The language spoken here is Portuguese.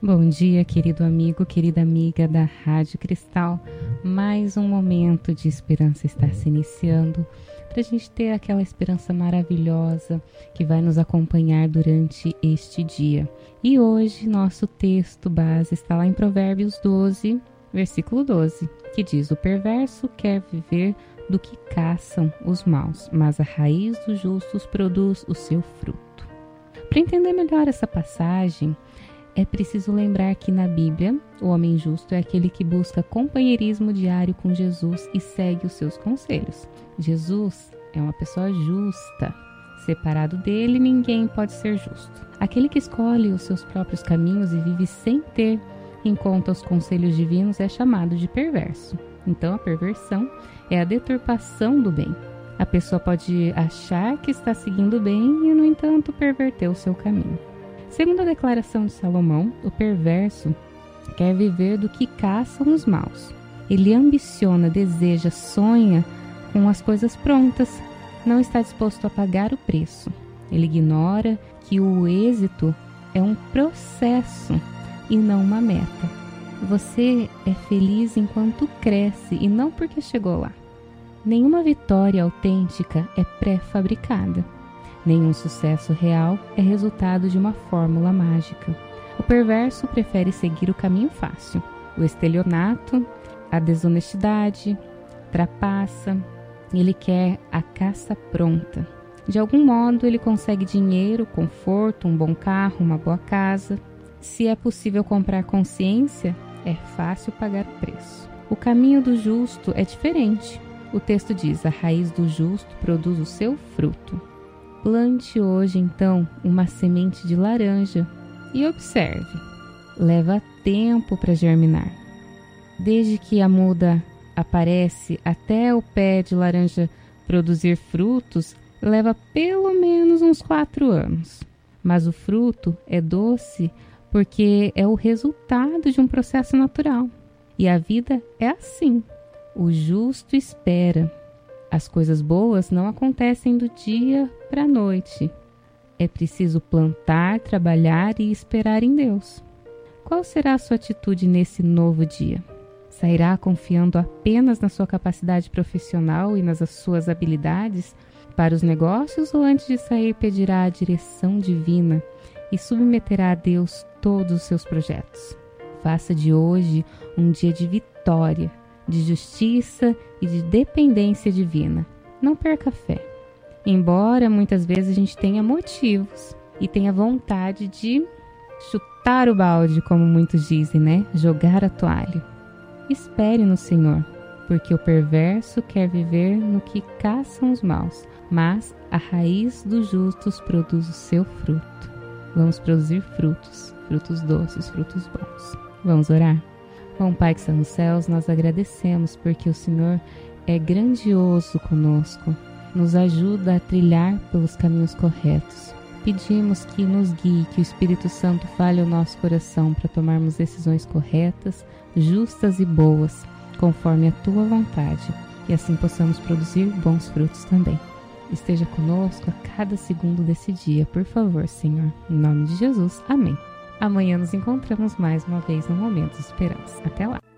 Bom dia, querido amigo, querida amiga da Rádio Cristal. Mais um momento de esperança está se iniciando para a gente ter aquela esperança maravilhosa que vai nos acompanhar durante este dia. E hoje nosso texto base está lá em Provérbios 12, versículo 12, que diz: o perverso quer viver do que caçam os maus, mas a raiz dos justos produz o seu fruto. Para entender melhor essa passagem, é preciso lembrar que na Bíblia, o homem justo é aquele que busca companheirismo diário com Jesus e segue os seus conselhos. Jesus é uma pessoa justa. Separado dele, ninguém pode ser justo. Aquele que escolhe os seus próprios caminhos e vive sem ter em conta os conselhos divinos é chamado de perverso. Então, a perversão é a deturpação do bem. A pessoa pode achar que está seguindo bem e, no entanto, perverter o seu caminho. Segundo a declaração de Salomão, o perverso quer viver do que caçam os maus. Ele ambiciona, deseja, sonha com as coisas prontas, não está disposto a pagar o preço. Ele ignora que o êxito é um processo e não uma meta. Você é feliz enquanto cresce e não porque chegou lá. Nenhuma vitória autêntica é pré-fabricada. Nenhum sucesso real é resultado de uma fórmula mágica. O perverso prefere seguir o caminho fácil. O estelionato, a desonestidade, trapaça. Ele quer a caça pronta. De algum modo, ele consegue dinheiro, conforto, um bom carro, uma boa casa. Se é possível comprar consciência, é fácil pagar o preço. O caminho do justo é diferente. O texto diz: a raiz do justo produz o seu fruto. Plante hoje, então, uma semente de laranja e observe. Leva tempo para germinar. Desde que a muda aparece até o pé de laranja produzir frutos, leva pelo menos uns 4 anos. Mas o fruto é doce porque é o resultado de um processo natural. E a vida é assim. O justo espera. As coisas boas não acontecem do dia para a noite. É preciso plantar, trabalhar e esperar em Deus. Qual será a sua atitude nesse novo dia? Sairá confiando apenas na sua capacidade profissional e nas suas habilidades para os negócios, ou antes de sair pedirá a direção divina e submeterá a Deus todos os seus projetos? Faça de hoje um dia de vitória, de justiça e de dependência divina. Não perca a fé. Embora muitas vezes a gente tenha motivos e tenha vontade de chutar o balde, como muitos dizem, né? Jogar a toalha. Espere no Senhor, porque o perverso quer viver no que caçam os maus, mas a raiz dos justos produz o seu fruto. Vamos produzir frutos, frutos doces, frutos bons. Vamos orar? Bom Pai que está nos céus, nós agradecemos porque o Senhor é grandioso conosco, nos ajuda a trilhar pelos caminhos corretos. Pedimos que nos guie, que o Espírito Santo fale ao nosso coração para tomarmos decisões corretas, justas e boas, conforme a Tua vontade, e assim possamos produzir bons frutos também. Esteja conosco a cada segundo desse dia, por favor, Senhor. Em nome de Jesus, amém. Amanhã nos encontramos mais uma vez no Momento de Esperança. Até lá!